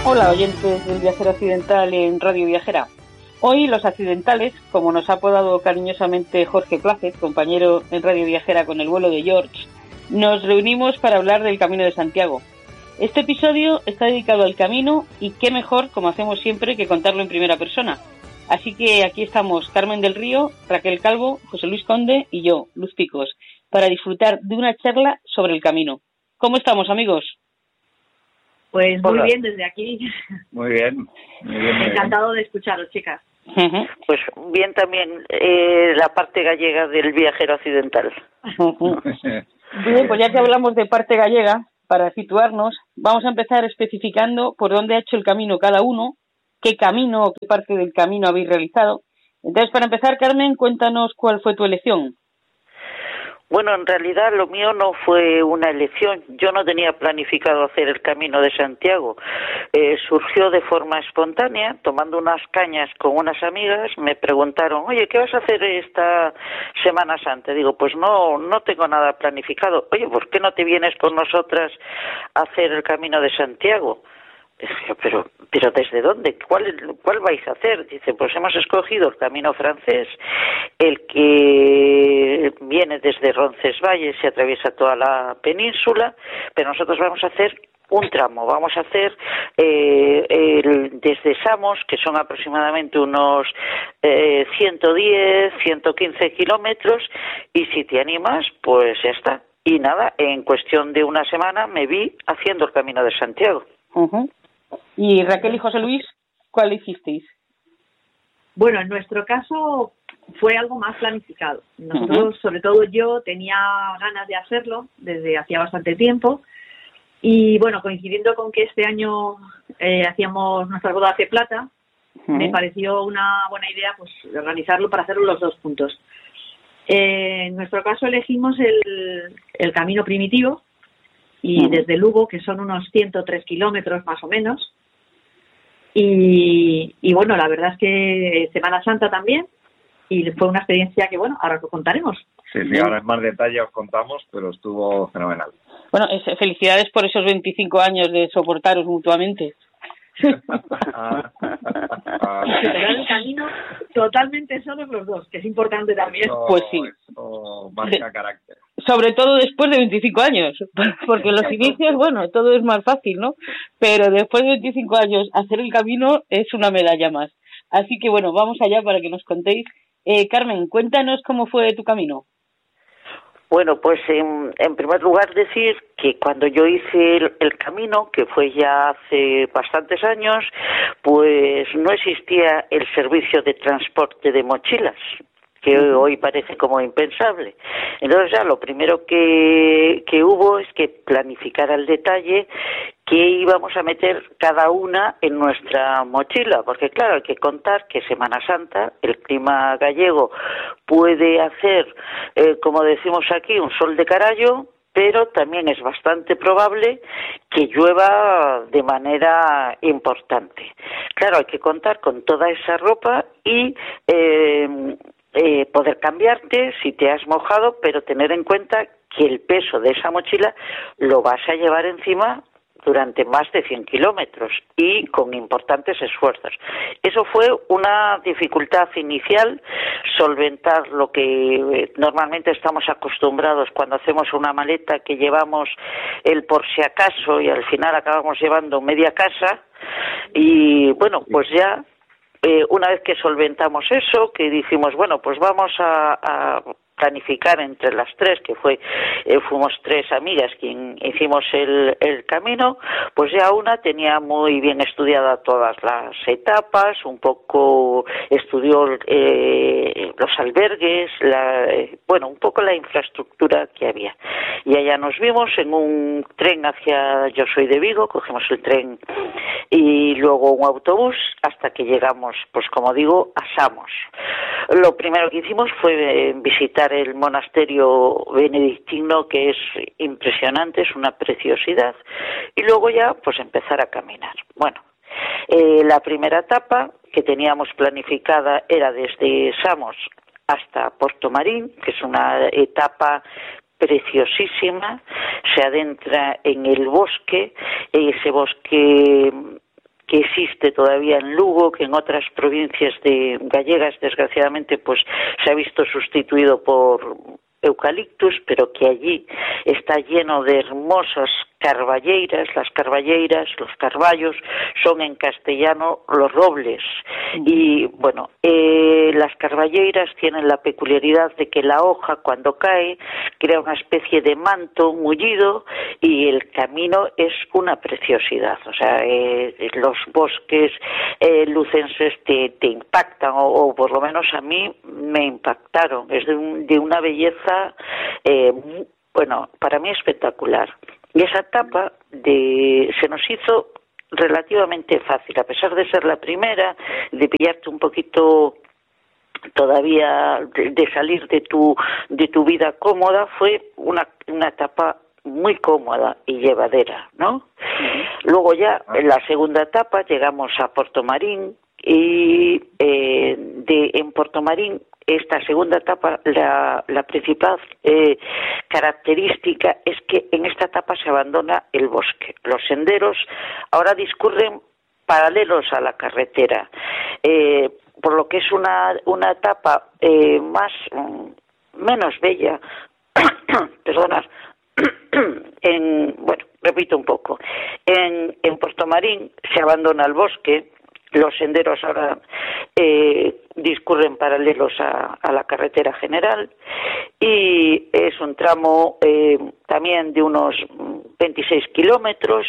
Hola, oyentes del Viajero Accidental en Radio Viajera. Hoy los accidentales, como nos ha apodado cariñosamente Jorge Plácez, compañero en Radio Viajera con el vuelo de George, nos reunimos para hablar del Camino de Santiago. Este episodio está dedicado al camino y qué mejor, como hacemos siempre, que contarlo en primera persona. Así que aquí estamos Carmen del Río, Raquel Calvo, José Luis Conde y yo, Luz Picos, para disfrutar de una charla sobre el camino. ¿Cómo estamos, amigos? Pues muy bien desde aquí. Muy bien. Encantado de escucharos, chicas. Pues bien también la parte gallega del Viajero Accidental. Bien, pues ya que hablamos de parte gallega, para situarnos, vamos a empezar especificando por dónde ha hecho el camino cada uno, qué camino o qué parte del camino habéis realizado. Entonces, para empezar, Carmen, cuéntanos cuál fue tu elección. Bueno, en realidad lo mío no fue una elección. Yo no tenía planificado hacer el Camino de Santiago. Surgió de forma espontánea, tomando unas cañas con unas amigas. Me preguntaron, oye, ¿qué vas a hacer esta Semana Santa? Digo, pues no tengo nada planificado. Oye, ¿por qué no te vienes con nosotras a hacer el Camino de Santiago? Pero ¿desde dónde? ¿Cuál vais a hacer? Dice, pues hemos escogido el camino francés, el que viene desde Roncesvalles y atraviesa toda la península, pero nosotros vamos a hacer un tramo, vamos a hacer desde Samos, que son aproximadamente unos 110, 115 kilómetros, y si te animas, pues ya está. Y nada, en cuestión de una semana me vi haciendo el Camino de Santiago. Uh-huh. Y Raquel y José Luis, ¿cuál hicisteis? Bueno, en nuestro caso fue algo más planificado. Nosotros, sobre todo yo, tenía ganas de hacerlo desde hacía bastante tiempo. Y bueno, coincidiendo con que este año hacíamos nuestras bodas de plata, me pareció una buena idea pues organizarlo para hacerlo los dos puntos. En nuestro caso elegimos el camino primitivo, y desde Lugo, que son unos 103 kilómetros más o menos. Y bueno, la verdad es que Semana Santa también, y fue una experiencia que, bueno, ahora os contaremos. Sí, ahora en más detalle os contamos, pero estuvo fenomenal. Bueno, felicidades por esos 25 años de soportaros mutuamente. Pero el camino totalmente solos los dos, que es importante también. Pues sí. Eso marca carácter. Sobre todo después de 25 años, porque en los inicios, bueno, todo es más fácil, ¿no? Pero después de 25 años, hacer el camino es una medalla más. Así que, bueno, vamos allá para que nos contéis. Carmen, cuéntanos cómo fue tu camino. Bueno, pues en primer lugar decir que cuando yo hice el camino, que fue ya hace bastantes años, pues no existía el servicio de transporte de mochilas, que hoy parece como impensable. Entonces ya lo primero que hubo es que planificar al detalle qué íbamos a meter cada una en nuestra mochila, porque claro, hay que contar que Semana Santa, el clima gallego puede hacer, como decimos aquí, un sol de carallo, pero también es bastante probable que llueva de manera importante. Claro, hay que contar con toda esa ropa y poder cambiarte si te has mojado, pero tener en cuenta que el peso de esa mochila lo vas a llevar encima durante más de 100 kilómetros y con importantes esfuerzos. Eso fue una dificultad inicial, solventar lo que normalmente estamos acostumbrados cuando hacemos una maleta, que llevamos el por si acaso y al final acabamos llevando media casa. Y bueno, pues ya una vez que solventamos eso, que dijimos, bueno, pues vamos a planificar entre las tres, que fuimos tres amigas quien hicimos el camino, pues ya una tenía muy bien estudiada todas las etapas, un poco estudió los albergues, un poco la infraestructura que había. Y allá nos vimos en un tren yo soy de Vigo, cogimos el tren y luego un autobús hasta que llegamos, pues como digo, a Samos. Lo primero que hicimos fue visitar el monasterio benedictino, que es impresionante, es una preciosidad, y luego ya pues empezar a caminar. Bueno, la primera etapa que teníamos planificada era desde Samos hasta Portomarín, que es una etapa preciosísima, se adentra en el bosque, ese bosque que existe todavía en Lugo, que en otras provincias de gallegas, desgraciadamente, pues se ha visto sustituido por eucaliptus, pero que allí está lleno de hermosas carballeiras. Las carballeiras, los carballos, son en castellano los robles. Y bueno, las carballeiras tienen la peculiaridad de que la hoja, cuando cae, crea una especie de manto mullido, y el camino es una preciosidad. O sea, los bosques lucenses te impactan, o por lo menos a mí me impactaron. Es de una belleza, bueno, para mí espectacular. Y esa etapa se nos hizo relativamente fácil, a pesar de ser la primera, de pillarte un poquito todavía, de salir de tu vida cómoda. Fue una etapa muy cómoda y llevadera, ¿no? Luego ya, en la segunda etapa, llegamos a Portomarín, y en Portomarín, esta segunda etapa, la principal característica es que en esta etapa se abandona el bosque. Los senderos ahora discurren paralelos a la carretera, por lo que es una etapa menos bella. Perdonad. Bueno, repito un poco. En Portomarín se abandona el bosque. Los senderos ahora discurren paralelos a la carretera general, y es un tramo también de unos 26 kilómetros,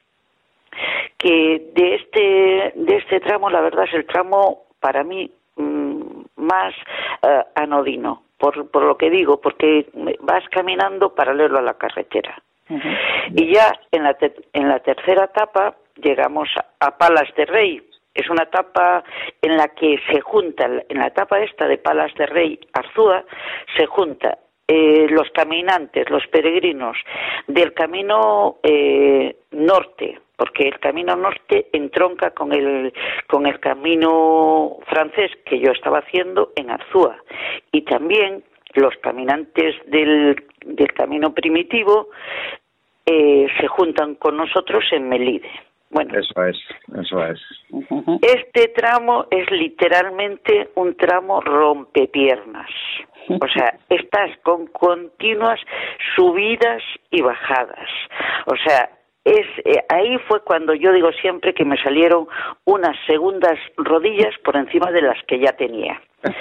que de este tramo, la verdad, es el tramo para mí más anodino, por lo que digo, porque vas caminando paralelo a la carretera. Y ya en la tercera etapa llegamos a Palas de Rei. Es una etapa en la que se junta, en la etapa esta de Palas de Rei, Arzúa, se junta los caminantes, los peregrinos del camino norte, porque el camino norte entronca con el camino francés que yo estaba haciendo en Arzúa, y también los caminantes del camino primitivo se juntan con nosotros en Melide. Bueno, eso es. Este tramo es literalmente un tramo rompepiernas. O sea, estás con continuas subidas y bajadas. O sea, ahí fue cuando yo digo siempre que me salieron unas segundas rodillas por encima de las que ya tenía.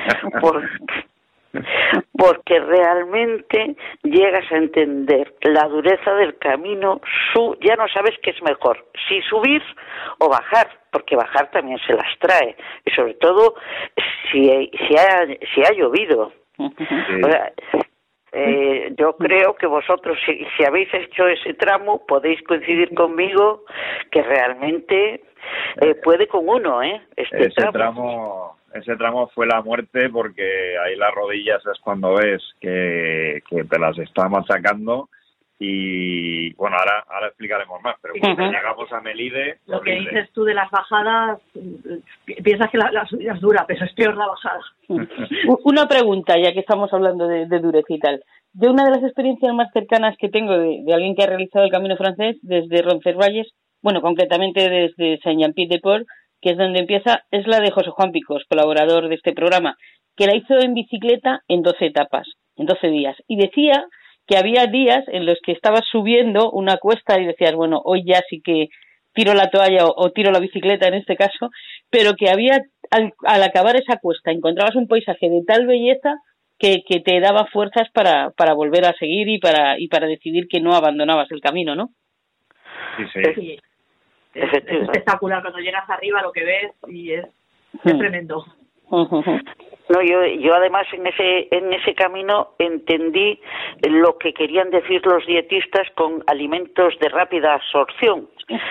Porque realmente llegas a entender la dureza del camino. Ya no sabes qué es mejor, si subir o bajar, porque bajar también se las trae, y sobre todo si ha llovido. O sea, yo creo que vosotros, si habéis hecho ese tramo, podéis coincidir conmigo que realmente puede con uno, Ese tramo fue la muerte, porque ahí las rodillas es cuando ves que te las está machacando. Y bueno, ahora explicaremos más, pero cuando llegamos a Melide... Lo que dices tú de las bajadas, piensas que la subida es dura, pero es peor la bajada. Una pregunta, ya que estamos hablando de dureza y tal. Yo, una de las experiencias más cercanas que tengo de alguien que ha realizado el camino francés desde Roncesvalles, bueno, concretamente desde Saint-Jean-Pied-de-Port, que es donde empieza, es la de José Juan Picos, colaborador de este programa, que la hizo en bicicleta en 12 etapas, en 12 días. Y decía que había días en los que estabas subiendo una cuesta y decías, bueno, hoy ya sí que tiro la toalla o tiro la bicicleta en este caso, pero que había, al acabar esa cuesta, encontrabas un paisaje de tal belleza que te daba fuerzas para volver a seguir y para decidir que no abandonabas el camino, ¿no? Sí. Es espectacular cuando llegas arriba, lo que ves, y es tremendo. No, yo además en ese camino entendí lo que querían decir los dietistas con alimentos de rápida absorción,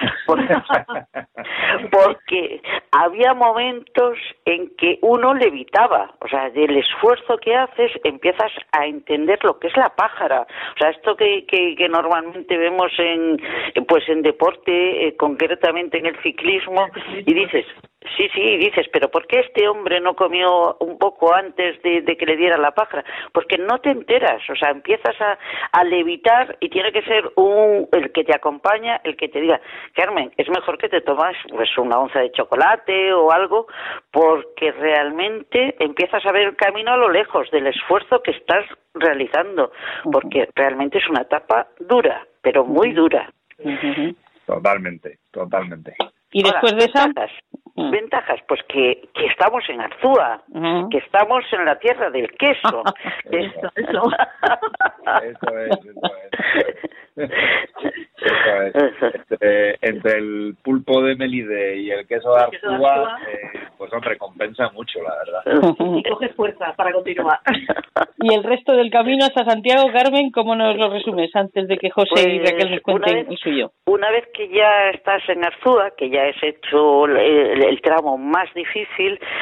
porque había momentos en que uno levitaba. O sea, del esfuerzo que haces empiezas a entender lo que es la pájara. O sea, esto que normalmente vemos en deporte, concretamente en el ciclismo, y dices, Sí, dices, pero ¿por qué este hombre no comió un poco antes de que le diera la pájara? Porque no te enteras, o sea, empiezas a levitar y tiene que ser el que te acompaña, el que te diga, Carmen, es mejor que te tomas pues una onza de chocolate o algo, porque realmente empiezas a ver el camino a lo lejos del esfuerzo que estás realizando, porque realmente es una etapa dura, pero muy dura. Totalmente. Y después de esa... Ventajas, pues que estamos en Arzúa, que estamos en la tierra del queso. Eso. Eso es. Entre el pulpo de Melide y el queso de Arzúa, pues hombre, compensa mucho, la verdad. Y coges fuerza para continuar. Y el resto del camino hasta Santiago, Carmen, ¿cómo nos lo resumes antes de que José y Raquel nos cuenten el suyo? Una vez que ya estás en Arzúa, que ya has hecho el tramo más difícil,